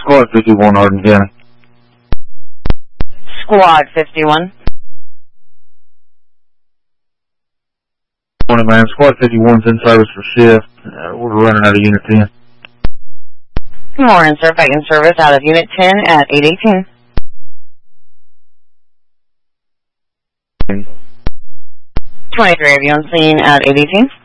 Squad 51, Hardin County. Squad 51. Morning, man. Squad 51's in service for shift. We're running out of Unit 10. Good morning, sir. Fighting service out of Unit 10 at 818. 23 of you on scene at 818.